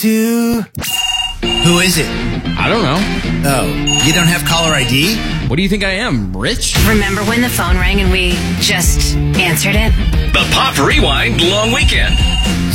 Who is it? I don't know. Oh, you don't have caller ID? What do you think I am, rich? Remember when the phone rang and we just answered it? The Pop Rewind Long Weekend.